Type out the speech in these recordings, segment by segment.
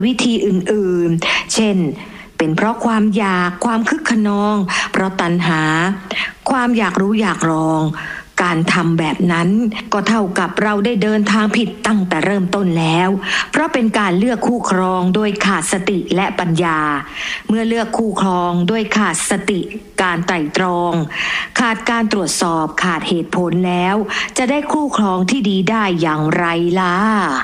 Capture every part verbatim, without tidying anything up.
วิธีอื่นๆเช่นเป็นเพราะความอยากความคึกคะนองเพราะตัณหาความอยากรู้อยากลองการทำแบบนั้นก็เท่ากับเราได้เดินทางผิดตั้งแต่เริ่มต้นแล้วเพราะเป็นการเลือกคู่ครองโดยขาดสติและปัญญาเมื่อเลือกคู่ครองโดยขาดสติการไตร่ตรองขาดการตรวจสอบขาดเหตุผลแล้วจะได้คู่ครองที่ดีได้อย่างไรล่ะ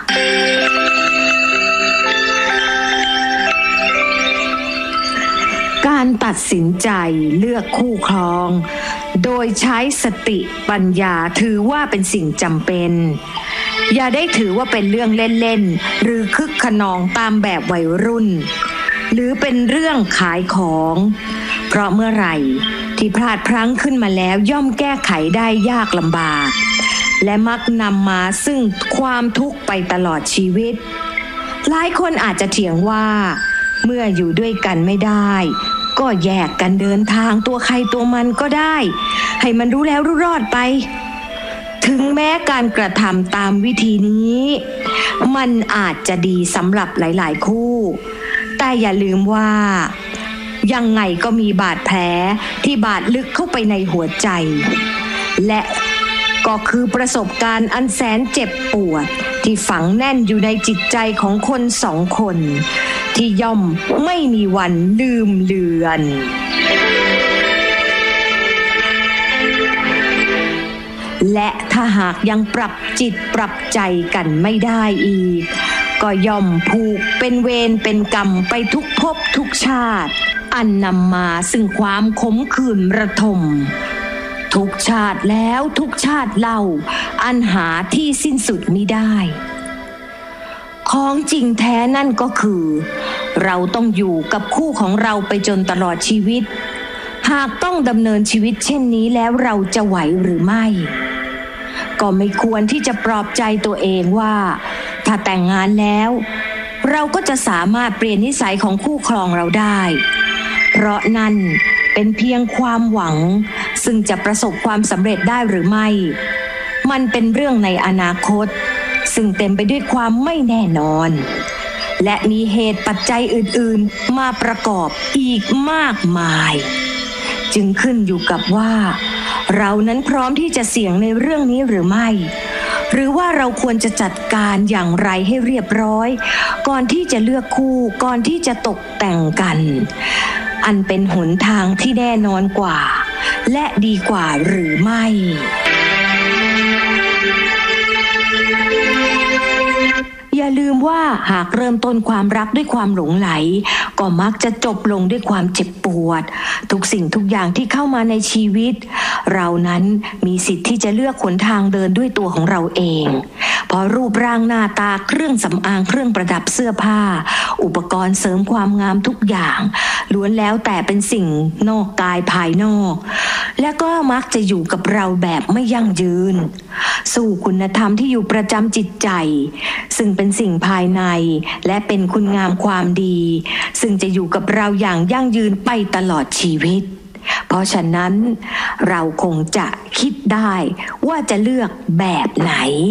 การตัดสินใจเลือกคู่ครองโดยใช้สติปัญญาถือว่าเป็นสิ่งจำเป็นอย่าได้ถือว่าเป็นเรื่องเล่นๆหรือคึกคะนองตามแบบวัยรุ่นหรือเป็นเรื่องขายของเพราะเมื่อไหร่ที่พลาดพลั้งขึ้นมาแล้วย่อมแก้ไขได้ยากลำบากและมักนำมาซึ่งความทุกข์ไปตลอดชีวิตหลายคนอาจจะเถียงว่าเมื่ออยู่ด้วยกันไม่ได้ก็แยกกันเดินทางตัวใครตัวมันก็ได้ให้มันรู้แล้วรู้รอดไปถึงแม้การกระทำตามวิธีนี้มันอาจจะดีสำหรับหลายๆคู่แต่อย่าลืมว่ายังไงก็มีบาดแผลที่บาดลึกเข้าไปในหัวใจและก็คือประสบการณ์อันแสนเจ็บปวดที่ฝังแน่นอยู่ในจิตใจของคนสองคนที่ย่อมไม่มีวันลืมเลือนและถ้าหากยังปรับจิตปรับใจกันไม่ได้อีกก็ย่อมผูกเป็นเวรเป็นกรรมไปทุกภพทุกชาติอันนำมาซึ่งความขมขื่นระทมทุกชาติแล้วทุกชาติเล่าอันหาที่สิ้นสุดมิได้ของจริงแท้นั่นก็คือเราต้องอยู่กับคู่ของเราไปจนตลอดชีวิตหากต้องดำเนินชีวิตเช่นนี้แล้วเราจะไหวหรือไม่ก็ไม่ควรที่จะปลอบใจตัวเองว่าถ้าแต่งงานแล้วเราก็จะสามารถเปลี่ยนนิสัยของคู่ครองเราได้เพราะนั่นเป็นเพียงความหวังซึ่งจะประสบความสำเร็จได้หรือไม่มันเป็นเรื่องในอนาคตซึ่งเต็มไปด้วยความไม่แน่นอนและมีเหตุปัจจัยอื่นๆมาประกอบอีกมากมายจึงขึ้นอยู่กับว่าเรานั้นพร้อมที่จะเสี่ยงในเรื่องนี้หรือไม่หรือว่าเราควรจะจัดการอย่างไรให้เรียบร้อยก่อนที่จะเลือกคู่ก่อนที่จะตกแต่งกันอันเป็นหนทางที่แน่นอนกว่าและดีกว่าหรือไม่อย่าลืมว่าหากเริ่มต้นความรักด้วยความหลงไหลก็มักจะจบลงด้วยความเจ็บปวดทุกสิ่งทุกอย่างที่เข้ามาในชีวิตเรานั้นมีสิทธิ์ที่จะเลือกหนทางเดินด้วยตัวของเราเองเพราะรูปร่างหน้าตาเครื่องสำอางเครื่องประดับเสื้อผ้าอุปกรณ์เสริมความงามทุกอย่างล้วนแล้วแต่เป็นสิ่งนอกกายภายนอกและก็มักจะอยู่กับเราแบบไม่ยั่งยืนสู่คุณธรรมที่อยู่ประจำจิตใจซึ่งเป็นสิ่งภายในและเป็นคุณงามความดีซึ่งจะอยู่กับเราอย่างยั่งยืนไปตลอดชีวิตเพราะฉะนั้นเราคงจะคิดได้ว่าจะเลือกแบบไหน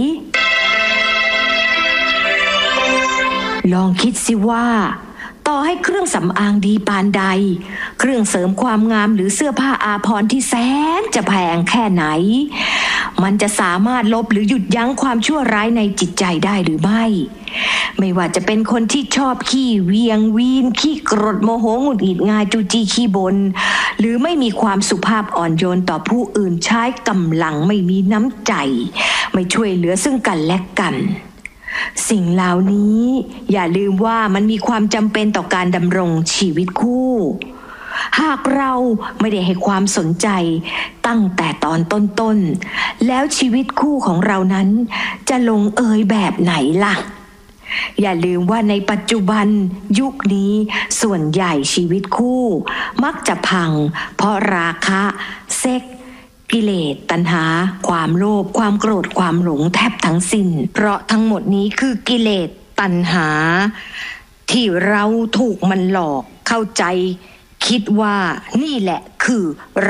ลองคิดสิว่าต่อให้เครื่องสำอางดีปานใดเครื่องเสริมความงามหรือเสื้อผ้าอาภรณ์ที่แสนจะแพงแค่ไหนมันจะสามารถลบหรือหยุดยั้งความชั่วร้ายในจิตใจได้หรือไม่ไม่ว่าจะเป็นคนที่ชอบขี้เวียงวีนขี้โกรธโมโหหงุดหงิดง่ายจูจี้ขี้บ่นหรือไม่มีความสุภาพอ่อนโยนต่อผู้อื่นใช้กำลังไม่มีน้ำใจไม่ช่วยเหลือซึ่งกันและกันสิ่งเหล่านี้อย่าลืมว่ามันมีความจำเป็นต่อการดำรงชีวิตคู่หากเราไม่ได้ให้ความสนใจตั้งแต่ตอนต้นๆแล้วชีวิตคู่ของเรานั้นจะลงเอยแบบไหนล่ะอย่าลืมว่าในปัจจุบันยุคนี้ส่วนใหญ่ชีวิตคู่มักจะพังเพราะราคะเซ็กกิเลสตัณหาความโลภความโกรธความหลงแทบทั้งสิ้นเพราะทั้งหมดนี้คือกิเลสตัณหาที่เราถูกมันหลอกเข้าใจคิดว่านี่แหละคือ